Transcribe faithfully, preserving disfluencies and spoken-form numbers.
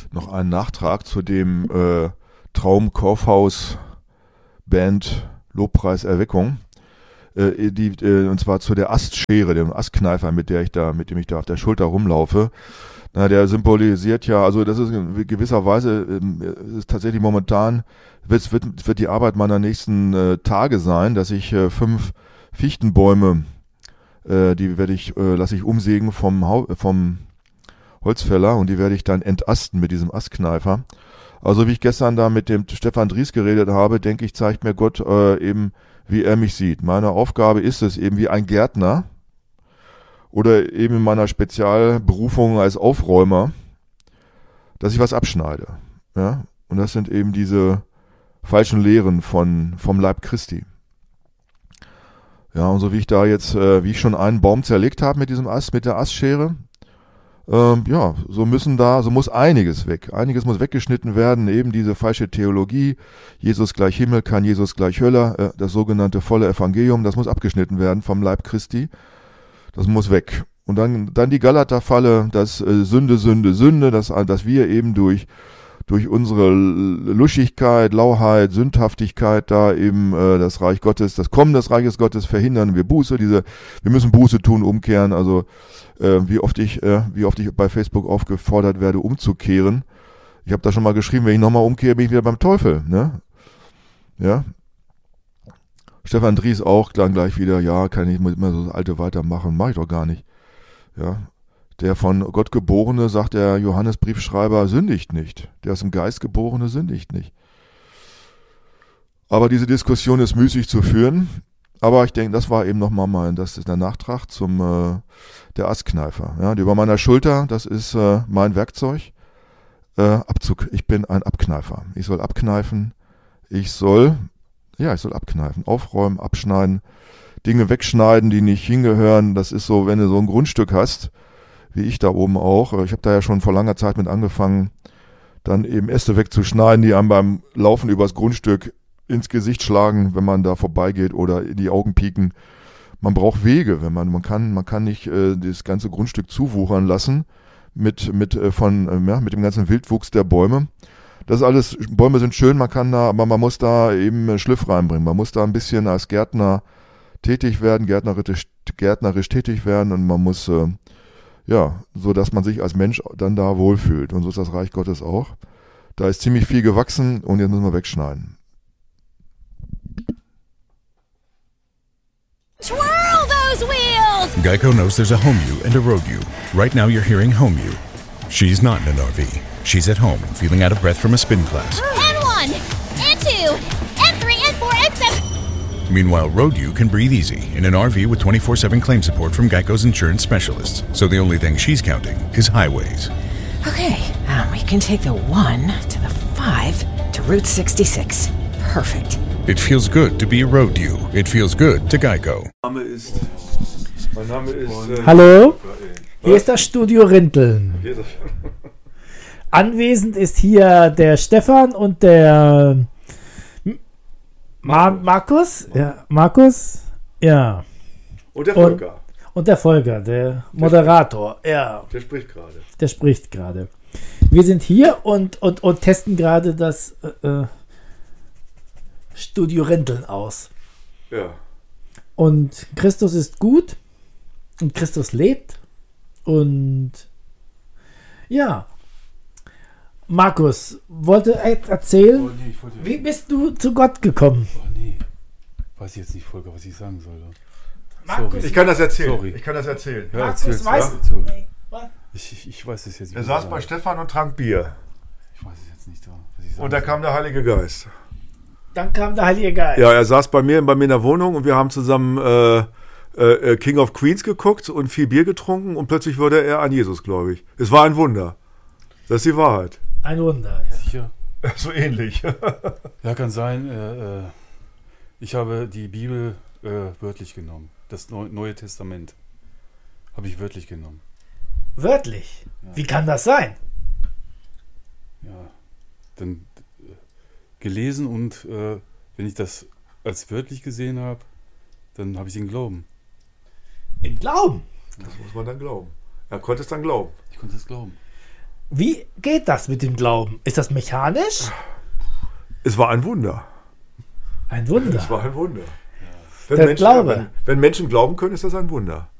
noch einen Nachtrag zu dem äh, Traum Kaufhaus Band Lobpreis Erweckung. Äh, die, äh, und zwar zu der Astschere, dem Astkneifer, mit der ich da, mit dem ich da auf der Schulter rumlaufe. Na, der symbolisiert ja, also das ist in gewisser Weise, äh, ist tatsächlich momentan, wird, wird, wird die Arbeit meiner nächsten äh, Tage sein, dass ich äh, fünf Fichtenbäume, äh, die werde ich, äh, lasse ich umsägen vom, Hau- vom Holzfäller und die werde ich dann entasten mit diesem Astkneifer. Also wie ich gestern da mit dem Stefan Dries geredet habe, denke ich, zeigt mir Gott äh, eben, wie er mich sieht. Meine Aufgabe ist es eben wie ein Gärtner oder eben in meiner Spezialberufung als Aufräumer, dass ich was abschneide. Ja? Und das sind eben diese falschen Lehren von, vom Leib Christi. Ja, und so wie ich da jetzt, äh, wie ich schon einen Baum zerlegt habe mit diesem Ast, mit der Astschere, ähm, ja, so müssen da, so muss einiges weg. Einiges muss weggeschnitten werden, eben diese falsche Theologie, Jesus gleich Himmel, kein Jesus gleich Hölle, äh, das sogenannte volle Evangelium, das muss abgeschnitten werden vom Leib Christi. Das muss weg. Und dann, dann die Galaterfalle, das äh, Sünde, Sünde, Sünde, dass, dass wir eben durch, durch unsere Luschigkeit, Lauheit, Sündhaftigkeit da eben äh, das Reich Gottes, das Kommen des Reiches Gottes verhindern. Wir Buße, diese, wir müssen Buße tun, umkehren. Also äh, wie oft ich, äh, wie oft ich bei Facebook aufgefordert werde, umzukehren. Ich habe da schon mal geschrieben, wenn ich nochmal umkehre, bin ich wieder beim Teufel. Ne? Ja. Stefan Dries auch dann gleich wieder, ja, kann ich immer so das Alte weitermachen, mache ich doch gar nicht. Ja, der von Gott Geborene, sagt der Johannesbriefschreiber, sündigt nicht. Der aus dem Geist Geborene sündigt nicht. Aber diese Diskussion ist müßig zu führen. Aber ich denke, das war eben nochmal mein, das ist der Nachtrag zum äh, der Astkneifer. Ja, die über meiner Schulter, das ist äh, mein Werkzeug. Äh, Abzug. Ich bin ein Abkneifer. Ich soll abkneifen. Ich soll Ja, ich soll abkneifen, aufräumen, abschneiden, Dinge wegschneiden, die nicht hingehören. Das ist so, wenn du so ein Grundstück hast, wie ich da oben auch. Ich habe da ja schon vor langer Zeit mit angefangen, dann eben Äste wegzuschneiden, die einem beim Laufen übers Grundstück ins Gesicht schlagen, wenn man da vorbeigeht oder in die Augen pieken. Man braucht Wege, wenn man, man kann, man kann nicht äh, das ganze Grundstück zuwuchern lassen mit, mit, äh, von, äh, ja, mit dem ganzen Wildwuchs der Bäume. Das ist alles, Bäume sind schön, man kann da, aber man muss da eben Schliff reinbringen. Man muss da ein bisschen als Gärtner tätig werden, gärtnerisch, gärtnerisch tätig werden und man muss, äh, ja, so dass man sich als Mensch dann da wohlfühlt. Und so ist das Reich Gottes auch. Da ist ziemlich viel gewachsen und jetzt müssen wir wegschneiden. Twirl those wheels! Geico knows there's a home you and a road you. Right now you're hearing home you. She's not in an R V. She's at home, feeling out of breath from a spin class. And one, and two, and three, and four, and seven. Meanwhile, Road U can breathe easy in an R V with twenty-four seven claim support from Geico's insurance specialists. So the only thing she's counting is highways. Okay, um, we can take the one to the five to Route sixty-six. Perfect. It feels good to be a Road U. It feels good to Geico. Mein Name ist, mein Name ist äh, Hallo, hier ist das Studio Rinteln. Anwesend ist hier der Stefan und der Ma- Markus. Ja, Markus. Ja. Und der Volker. Und, und der Volker, der Moderator. Ja. Der spricht gerade. Der spricht gerade. Wir sind hier und, und, und testen gerade das äh, Studio Rinteln aus. Ja. Und Christus ist gut und Christus lebt. Und ja, Markus, wollte erzählen, Oh, nee, ich wollte, wie bist du zu Gott gekommen? oh nee, weiß ich jetzt nicht, Volker, was ich sagen soll. Markus, Ich kann das erzählen. Sorry. Ich kann das erzählen. Ja, Markus erzähl's, weiß, ja? Sorry. nee, was? Ich, ich, ich weiß es jetzt nicht. Er was saß ich bei sagen- Stefan und trank Bier. Ich weiß es jetzt nicht, was ich sagen Und da soll. kam der Heilige Geist. Dann kam der Heilige Geist. Ja, er saß bei mir, bei mir in der Wohnung und wir haben zusammen äh, äh, King of Queens geguckt und viel Bier getrunken und plötzlich wurde er an Jesus gläubig. Es war ein Wunder. Das ist die Wahrheit. Ein Wunder. Ja. Sicher? So ähnlich. Ja, kann sein. Äh, äh, ich habe die Bibel äh, wörtlich genommen. Das Neu- Neue Testament habe ich wörtlich genommen. Wörtlich. Ja. Wie kann das sein? Ja, dann äh, gelesen und äh, wenn ich das als wörtlich gesehen habe, dann habe ich den Glauben. Im Glauben. Das muss man dann glauben. Er konnte es dann glauben. Ich konnte es glauben. Wie geht das mit dem Glauben? Ist das mechanisch? Es war ein Wunder. Ein Wunder. Es war ein Wunder. Wenn Der Menschen, Glaube. Wenn, wenn Menschen glauben können, ist das ein Wunder.